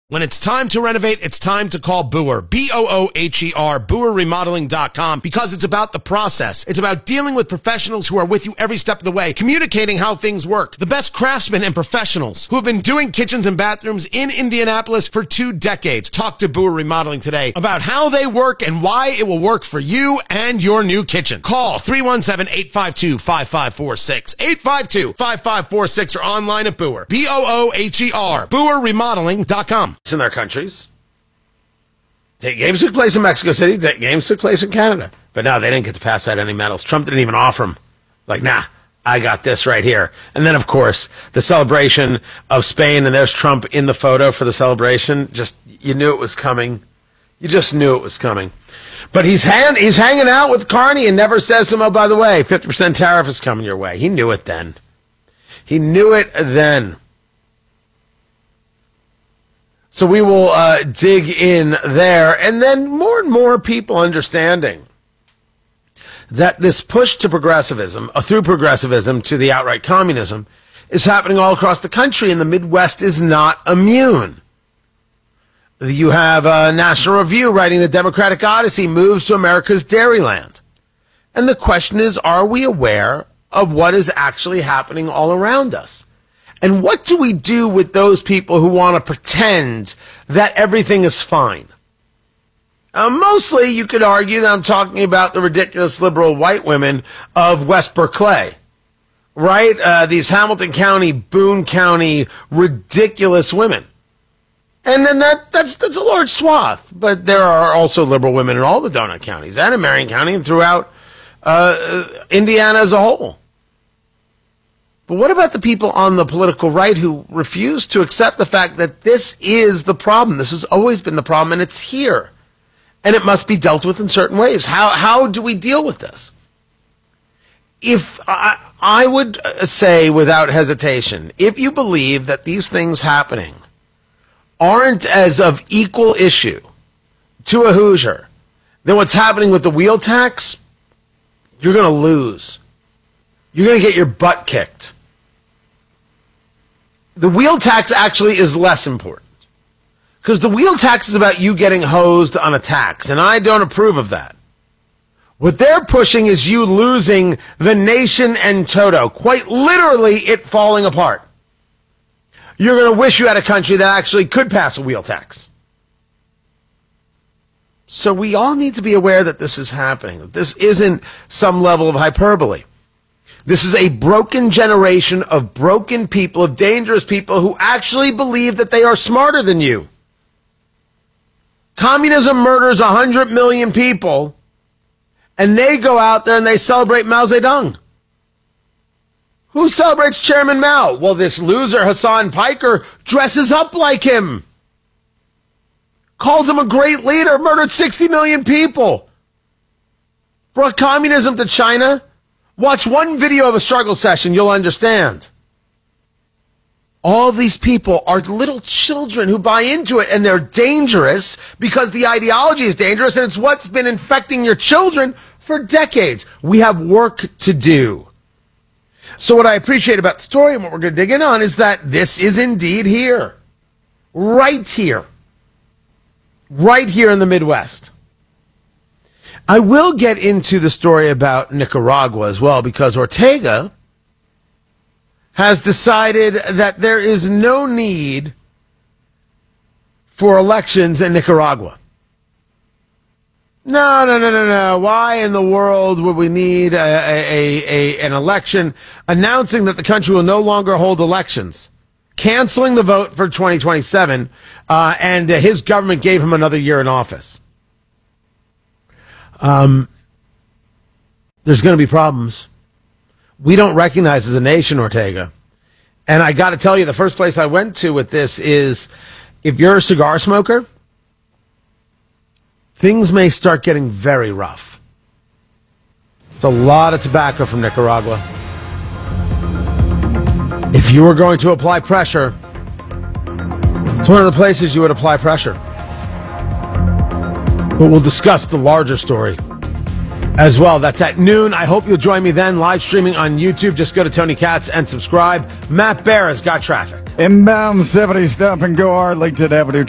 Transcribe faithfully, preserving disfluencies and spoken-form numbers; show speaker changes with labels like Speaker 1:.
Speaker 1: When it's time to renovate, it's time to call Boer, B O O H E R, Boer Remodeling dot com, because it's about the process. It's about dealing with professionals who are with you every step of the way, communicating how things work. The best craftsmen and professionals who have been doing kitchens and bathrooms in Indianapolis for two decades. Talk to Boer Remodeling today about how they work and why it will work for you and your new kitchen. Call three one seven, eight five two, five five four six, eight five two, five five four six, or online at Boer, B O O H E R, Boer Remodeling dot com. In their countries. Games took place in Mexico City. Games took place in Canada. But no, they didn't get to pass out any medals. Trump didn't even offer them. Like, nah, I got this right here. And then, of course, the celebration of Spain, and there's Trump in the photo for the celebration. Just, you knew it was coming. You just knew it was coming. But he's, hand, he's hanging out with Carney and never says to him, oh, by the way, fifty percent tariff is coming your way. He knew it then. He knew it then. So we will uh, dig in there, and then more and more people understanding that this push to progressivism, uh, through progressivism to the outright communism, is happening all across the country, and the Midwest is not immune. You have uh, National Review writing the Democratic Odyssey moves to America's Dairyland. And the question is, are we aware of what is actually happening all around us? And what do we do with those people who want to pretend that everything is fine? Uh, mostly, you could argue that I'm talking about the ridiculous liberal white women of West Berkeley, right? Uh, these Hamilton County, Boone County, ridiculous women. And then that, that's, that's a large swath. But there are also liberal women in all the donut counties and in Marion County and throughout uh, Indiana as a whole. But what about the people on the political right who refuse to accept the fact that this is the problem? This has always been the problem, and it's here. And it must be dealt with in certain ways. How, how do we deal with this? If I, I would say without hesitation, if you believe that these things happening aren't as of equal issue to a Hoosier, then what's happening with the wheel tax, you're going to lose. You're going to get your butt kicked. The wheel tax actually is less important, because the wheel tax is about you getting hosed on a tax, and I don't approve of that. What they're pushing is you losing the nation en toto, quite literally it falling apart. You're going to wish you had a country that actually could pass a wheel tax. So we all need to be aware that this is happening, that this isn't some level of hyperbole. This is a broken generation of broken people, of dangerous people who actually believe that they are smarter than you. Communism murders one hundred million people, and they go out there and they celebrate Mao Zedong. Who celebrates Chairman Mao? Well, this loser, Hassan Piker, dresses up like him. Calls him a great leader, murdered sixty million people. Brought communism to China. Watch one video of a struggle session, you'll understand. All these people are little children who buy into it, and they're dangerous because the ideology is dangerous, and it's what's been infecting your children for decades. We have work to do. So what I appreciate about the story and what we're going to dig in on is that this is indeed here. Right here. Right here in the Midwest. I will get into the story about Nicaragua as well, because Ortega has decided that there is no need for elections in Nicaragua. No, no, no, no, no. Why in the world would we need a, a, a, an election announcing that the country will no longer hold elections, canceling the vote for twenty twenty-seven, uh, and uh, his government gave him another year in office? Um, there's going to be problems. We don't recognize as a nation, Ortega. And I got to tell you, the first place I went to with this is, if you're a cigar smoker, things may start getting very rough. It's a lot of tobacco from Nicaragua. If you were going to apply pressure, it's one of the places you would apply pressure. But we'll discuss the larger story as well. That's at noon. I hope you'll join me then, live streaming on YouTube. Just go to Tony Katz and subscribe. Matt Bear has got traffic.
Speaker 2: Inbound seventy, stop and go, our LinkedIn Avenue.